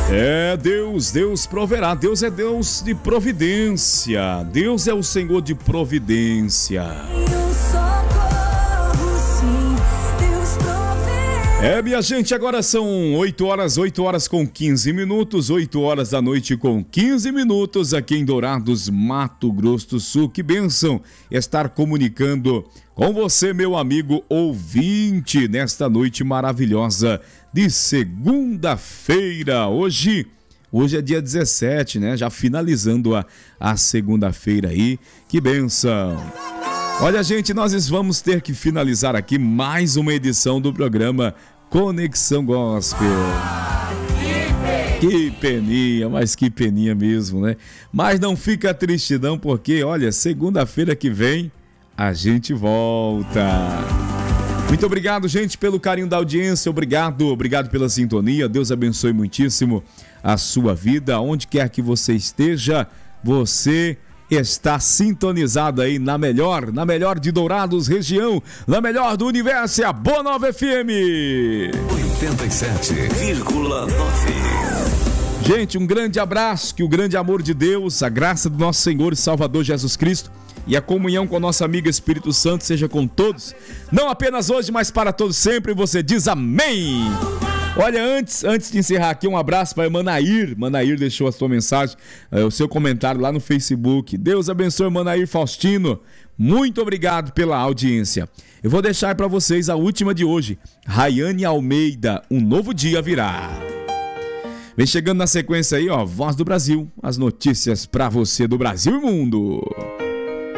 É Deus proverá. Deus é Deus de providência. Deus é o Senhor de providência. Minha gente, agora são 8 horas com 15 minutos, 8 horas da noite com 15 minutos, aqui em Dourados, Mato Grosso do Sul. Que bênção estar comunicando com você, meu amigo ouvinte, nesta noite maravilhosa de segunda-feira. Hoje é dia 17, né? Já finalizando a segunda-feira aí. Que bênção! Olha, gente, nós vamos ter que finalizar aqui mais uma edição do programa Conexão Gospel. Que peninha, mas que peninha mesmo, né? Mas não fica triste não, porque, olha, segunda-feira que vem a gente volta. Muito obrigado, gente, pelo carinho da audiência. Obrigado pela sintonia. Deus abençoe muitíssimo a sua vida. Onde quer que você esteja, você está sintonizado aí na melhor de Dourados região, na melhor do universo, a Boa Nova FM 87,9. Gente, um grande abraço, que o grande amor de Deus, a graça do nosso Senhor e Salvador Jesus Cristo e a comunhão com a nossa amiga Espírito Santo seja com todos, não apenas hoje, mas para todos sempre. Você diz amém. Olha, antes de encerrar aqui, um abraço para a Manair. Manair deixou a sua mensagem, o seu comentário lá no Facebook. Deus abençoe, Manair Faustino. Muito obrigado pela audiência. Eu vou deixar para vocês a última de hoje. Rayane Almeida, um novo dia virá. Vem chegando na sequência aí, ó, Voz do Brasil. As notícias para você do Brasil e mundo.